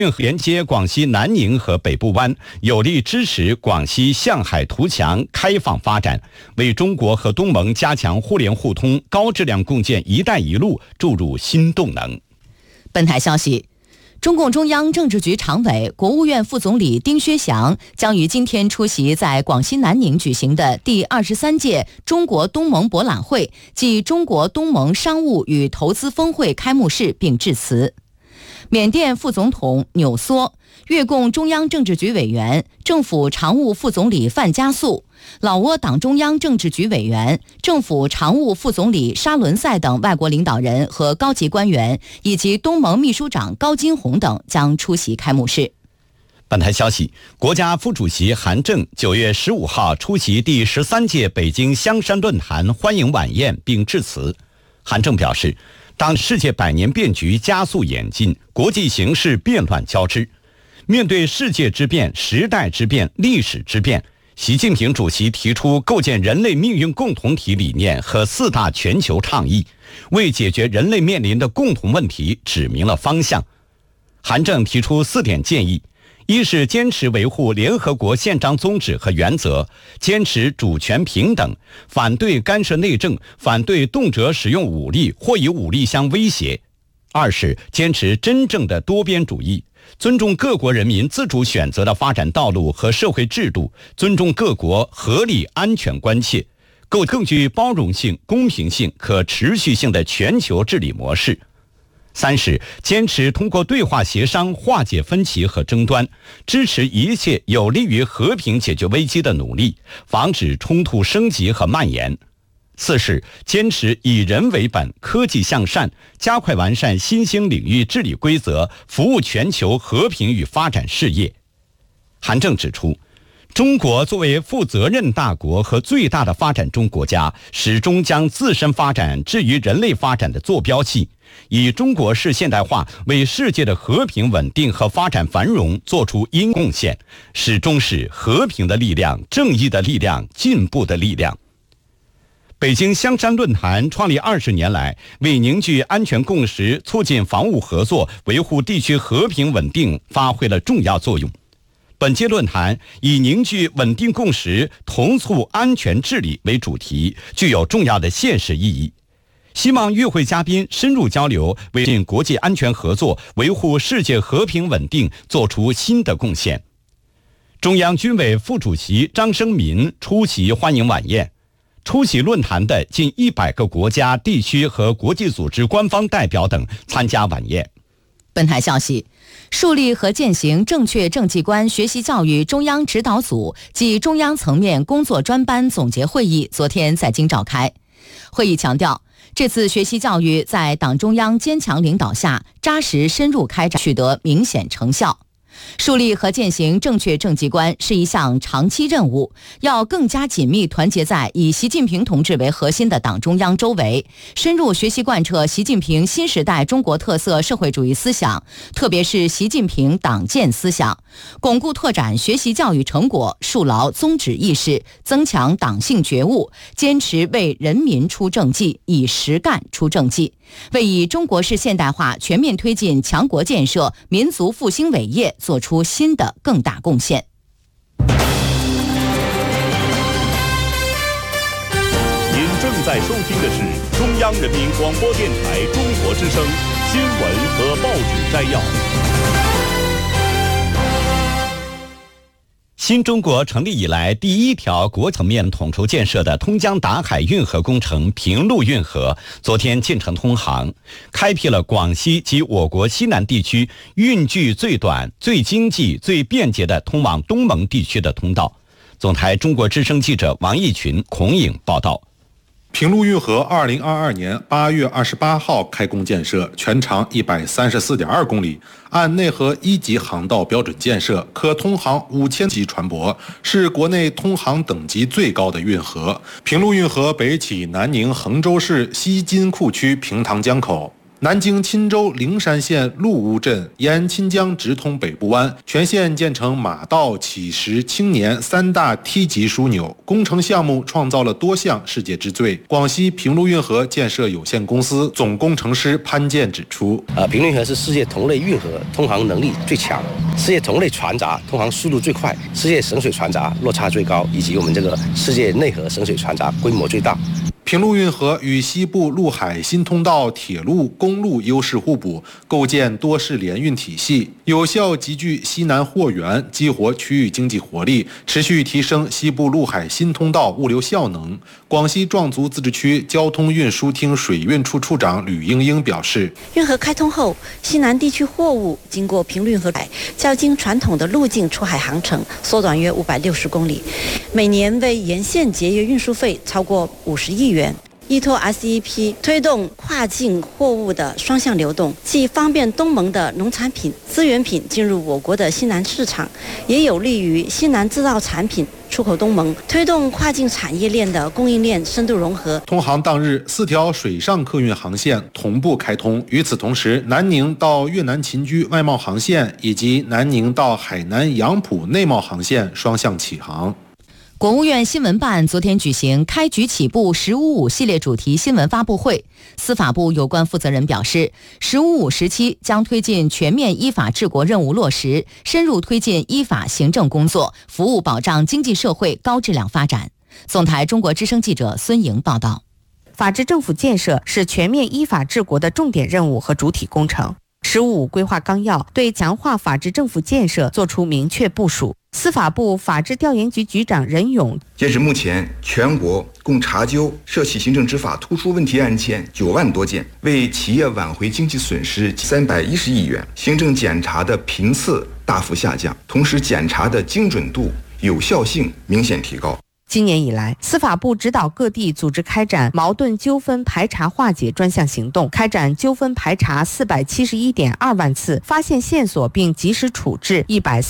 运河连接广西南宁和北部湾，有力支持广西向海图强开放发展，为中国和东盟加强互联互通、高质量共建“一带一路”注入新动能。 本台消息，中共中央政治局常委、国务院副总理丁薛祥将于今天出席在广西南宁举行的第23届中国东盟博览会暨中国东盟商务与投资峰会开幕式并致辞。缅甸副总统纽梭、越共中央政治局委员、政府常务副总理范加素、老挝党中央政治局委员、政府常务副总理沙伦塞等外国领导人和高级官员，以及东盟秘书长高金红等将出席开幕式。 本台消息，国家副主席韩正9月15号出席第13届北京香山论坛欢迎晚宴并致辞。韩正表示，当世界百年变局加速演进，国际形势变乱交织，面对世界之变、时代之变、历史之变，习近平主席提出构建人类命运共同体理念和4大全球倡议，为解决人类面临的共同问题指明了方向。韩正提出4点建议：一是坚持维护联合国宪章宗旨和原则，坚持主权平等，反对干涉内政，反对动辄使用武力或以武力相威胁；二是坚持真正的多边主义，尊重各国人民自主选择的发展道路和社会制度，尊重各国合理安全关切，构更具包容性、公平性、可持续性的全球治理模式。三是坚持通过对话协商化解分歧和争端，支持一切有利于和平解决危机的努力，防止冲突升级和蔓延。四是坚持以人为本、科技向善，加快完善新兴领域治理规则，服务全球和平与发展事业。韩正指出，中国作为负责任大国和最大的发展中国家，始终将自身发展置于人类发展的坐标系，以中国式现代化为世界的和平稳定和发展繁荣做出应贡献，始终是和平的力量、正义的力量、进步的力量。北京香山论坛创立20年来，为凝聚安全共识、促进防务合作、维护地区和平稳定发挥了重要作用。本届论坛以凝聚稳定共识、同促安全治理为主题，具有重要的现实意义。希望与会嘉宾深入交流，为进国际安全合作、维护世界和平稳定做出新的贡献。中央军委副主席张生民出席欢迎晚宴。出席论坛的近100个国家、地区和国际组织官方代表等参加晚宴。 本台消息，树立和践行正确政绩观学习教育中央指导组及中央层面工作专班总结会议昨天在京召开。会议强调，这次学习教育在党中央坚强领导下扎实深入开展，取得明显成效。树立和践行正确政绩观是一项长期任务，要更加紧密团结在以习近平同志为核心的党中央周围，深入学习贯彻习近平新时代中国特色社会主义思想，特别是习近平党建思想，巩固拓展学习教育成果，树牢宗旨意识，增强党性觉悟，坚持为人民出政绩，以实干出政绩，为以中国式现代化全面推进强国建设、民族复兴伟业做出新的更大贡献。 您正在收听的是中央人民广播电台中国之声新闻和报纸摘要。 新中国成立以来第一条国层面统筹建设的通江达海运河工程平陆运河昨天进城通航，开辟了广西及我国西南地区运距最短、最经济、最便捷的通往东盟地区的通道。总台中国之声记者王义群、孔颖报道。 平陆运河2022年8月28号开工建设，全长134.2公里，按内河1级航道标准建设，可通航5000级船舶，是国内通航等级最高的运河。平陆运河北起南宁衡州市西金库区平塘江口， 南京钦州灵山县陆屋镇沿钦江直通北部湾，全线建成马道、起石、青年3大梯级枢纽，工程项目创造了多项世界之最。广西平陆运河建设有限公司总工程师潘建指出， 平陆运河是世界同类运河通航能力最强，世界同类船闸通航速度最快，世界省水船闸落差最高，以及我们这个世界内河省水船闸规模最大。 平陆运河与西部陆海新通道、铁路、公路优势互补，构建多式联运体系，有效集聚西南货源，激活区域经济活力，持续提升西部陆海新通道物流效能。广西壮族自治区交通运输厅水运处处长吕英英表示， 运河开通后，西南地区货物经过平陆运河较经传统的路径出海航程缩短约560公里，每年为沿线节约运输费超过50亿元。依托 RCEP 推动跨境货物的双向流动，既方便东盟的农产品、资源品进入我国的西南市场，也有利于西南制造产品出口东盟，推动跨境产业链的供应链深度融合。 通航当日，4条水上客运航线同步开通。与此同时，南宁到越南秦居外贸航线以及南宁到海南杨浦内贸航线双向启航。 国务院新闻办昨天举行开局起步“1055”系列主题新闻发布会，司法部有关负责人表示，“1055”时期将推进全面依法治国任务落实，深入推进依法行政工作，服务保障经济社会高质量发展。总台中国之声记者孙莹报道。 法治政府建设是全面依法治国的重点任务和主体工程。“1055”规划纲要对强化法治政府建设作出明确部署。司法部法制调研局局长任勇， 截至目前，全国共查究涉企行政执法突出问题案件9万多件，为企业挽回经济损失310亿元，行政检查的频次大幅下降，同时检查的精准度、有效性明显提高。 今年以来，司法部指导各地组织开展矛盾纠纷排查化解专项行动，开展纠纷排查471.2万次，发现线索并及时处置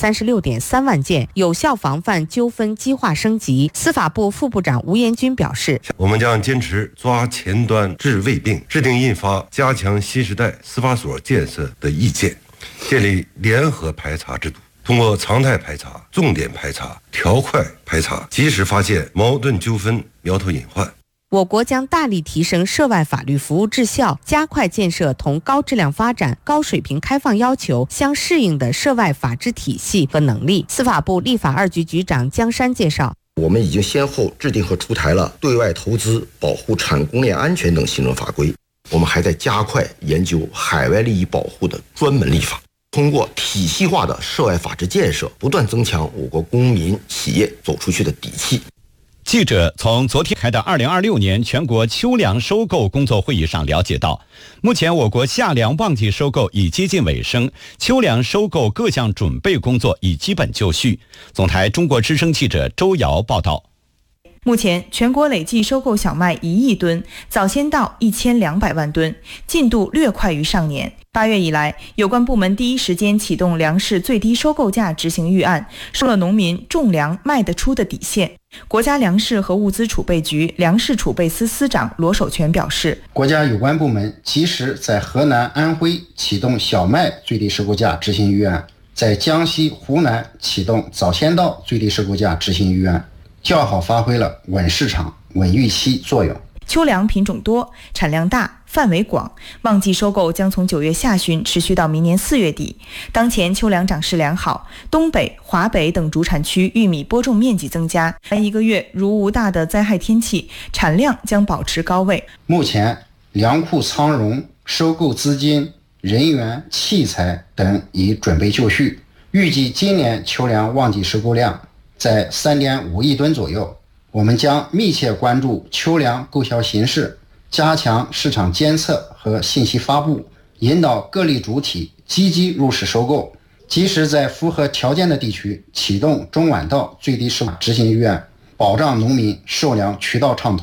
136.3万件，有效防范纠纷激化升级。司法部副部长吴延军表示， 我们将坚持抓前端治未病，制定印发加强新时代司法所建设的意见，建立联合排查制度，通过常态排查、重点排查、条块排查，及时发现矛盾纠纷苗头隐患。 我国将大力提升涉外法律服务质效，加快建设同高质量发展、高水平开放要求相适应的涉外法治体系和能力。司法部立法2局局长江山介绍， 我们已经先后制定和出台了对外投资、保护产供链安全等行政法规，我们还在加快研究海外利益保护的专门立法。通过体系化的涉外法治建设，不断增强我国公民、企业走出去的底气。 记者从昨天开的2026年全国秋粮收购工作会议上了解到，目前我国夏粮旺季收购已接近尾声，秋粮收购各项准备工作已基本就绪。总台中国之声记者周瑶报道。 目前全国累计收购小麦1亿吨，早先到1200万吨，进度略快于上年。8月以来，有关部门第一时间启动粮食最低收购价执行预案，收了农民种粮卖得出的底线。国家粮食和物资储备局粮食储备司司长罗守全表示， 国家有关部门及时在河南、安徽启动小麦最低收购价执行预案，在江西、湖南启动早先到最低收购价执行预案，较好发挥了稳市场、稳预期作用。 秋粮品种多，产量大，范围广，旺季收购将从9月下旬持续到明年4月底。当前秋粮长势良好，东北、华北等主产区玉米播种面积增加，1个月如无大的灾害天气，产量将保持高位。 目前粮库仓容、收购资金、人员、器材等已准备就绪，预计今年秋粮旺季收购量在3.5亿吨左右。我们将密切关注秋粮购销形势，加强市场监测和信息发布，引导各类主体积极入市收购，及时在符合条件的地区启动中晚稻最低收购执行预案，保障农民售粮渠道畅通。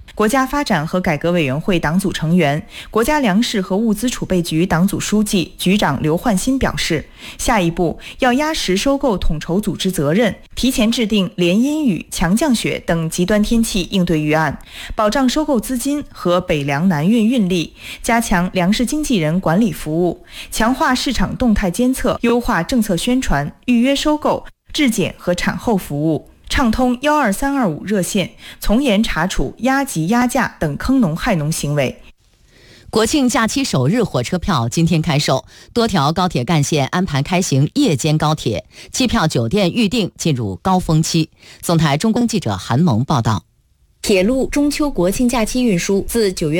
国家发展和改革委员会党组成员、国家粮食和物资储备局党组书记、局长刘焕新表示，下一步要压实收购统筹组织责任，提前制定连阴雨、强降雪等极端天气应对预案，保障收购资金和北粮南运运力，加强粮食经纪人管理服务，强化市场动态监测，优化政策宣传、预约收购、质检和产后服务，畅通12325热线，从严查处压级压价等坑农害农行为。 国庆假期首日火车票今天开售，多条高铁干线安排开行夜间高铁，机票、酒店预订进入高峰期。总台中公记者韩萌报道。 铁路中秋国庆假期运输自9月